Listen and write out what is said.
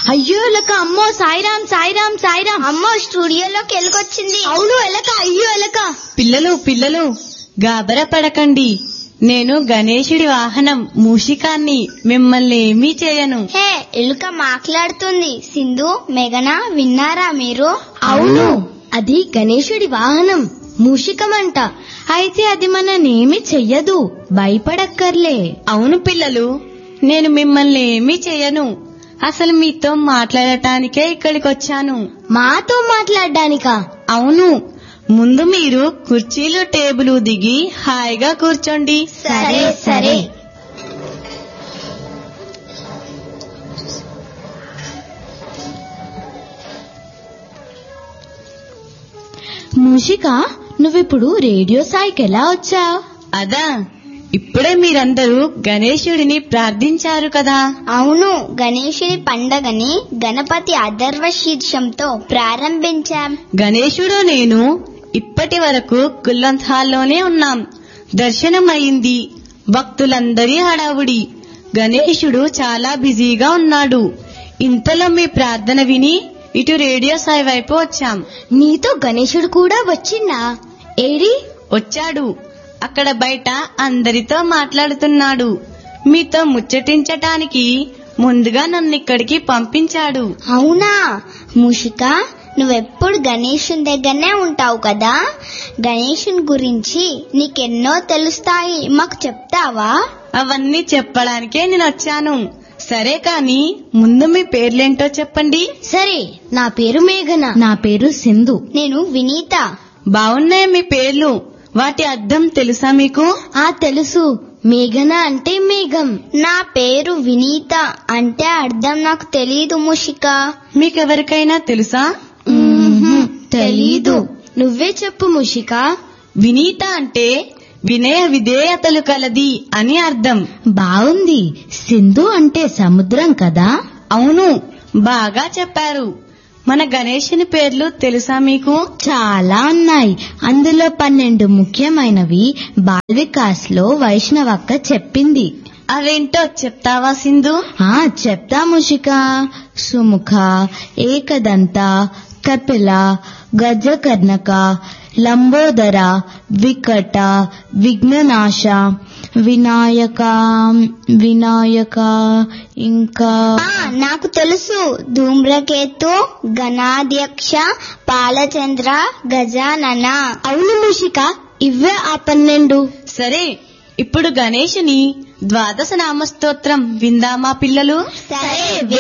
అయ్యో ఎలక, అమ్మో సాయిరాం సాయిరాం సాయిరాం. అమ్మో స్టూడియోలోకి ఎలుకొచ్చింది. అవును ఎలక, అయ్యో ఎలక. పిల్లలు గాబరా పడకండి, నేను గణేశుడి వాహనం మూషికాన్ని, మిమ్మల్ని ఏమీ చేయను. హే, ఎలుక మాట్లాడుతుంది. సింధు, మేఘన విన్నారా మీరు? అవును, అది గణేశుడి వాహనం మూషికమంట. అయితే అది మననేమి చెయ్యదు, భయపడక్కర్లే. అవును పిల్లలు, నేను మిమ్మల్ని ఏమీ చేయను. అసలు మీతో మాట్లాడటానికే ఇక్కడికొచ్చాను. మాతో మాట్లాడ్డానికా? అవును, ముందు మీరు కుర్చీలు టేబుల్ దిగి హాయిగా కూర్చోండి. సరే సరే. మూషిక, నువ్విప్పుడు రేడియో సాయికి ఎలా వచ్చావు? అదా, ఇప్పుడే మీరందరూ గణేశుడిని ప్రార్థించారు కదా. అవును, గణేశుని పండగని గణపతి అథర్వ శీర్షంతో ప్రారంభించాం. గణేశుడు నేను ఇప్పటి వరకు కుల్వంత్ హాల్లోనే ఉన్నాం. దర్శనం అయింది, భక్తులందరి హడావుడి. గణేశుడు చాలా బిజీగా ఉన్నాడు. ఇంతలో మీ ప్రార్థన విని ఇటు రేడియో సాయి వైపు వచ్చాం. నీతో గణేశుడు కూడా వచ్చిందా? ఏడి? వచ్చాడు, అక్కడ బయట అందరితో మాట్లాడుతున్నాడు. మీతో ముచ్చటించటానికి ముందుగా నన్ను ఇక్కడికి పంపించాడు. అవునా మూషిక, నువ్వెప్పుడు గణేశుని దగ్గరనే ఉంటావు కదా. గణేశుని గురించి నీకెన్నో తెలుస్తాయి, మాకు చెప్తావా? అవన్నీ చెప్పడానికే నేను వచ్చాను. సరే కాని ముందు మీ పేర్లేంటో చెప్పండి. సరే, నా పేరు మేఘన. నా పేరు సింధు. నేను వినీత. బాగున్నాయి మీ పేర్లు. వాటి అర్థం తెలుసా మీకు? తెలుసు. మేఘన అంటే మేఘం. నా పేరు వినీత అంటే అర్థం నాకు తెలీదు మూషిక. మీకెవరికైనా తెలుసా? తెలీదు. నువ్వే చెప్పు మూషిక. వినీత అంటే వినయ విధేయతలు కలది అని అర్థం. బాగుంది. సింధు అంటే సముద్రం కదా. అవును, బాగా చెప్పారు. మన గణేశుని పేర్లు తెలుసా మీకు? చాలా ఉన్నాయి. అందులో 12 ముఖ్యమైనవి బాల్ వికాస్ లో వైష్ణవక్క చెప్పింది. అవేంటో చెప్తావా సింధు? చెప్తా మూషిక. సుముఖ, ఏకదంత, కపిల, గజకర్ణక, లంబోదర, వికట, విఘ్ననాశ, వినాయక, ఇంకా నాకు తెలుసు. ధూమ్రకేతు, గణాధ్యక్ష, పాలచంద్ర, గజానన. అవును మూషిక, ఇవే ఆ 12. సరే, ఇప్పుడు గణేశుని ద్వాదశ నామ స్తోత్రం విందామా పిల్లలు? సరే.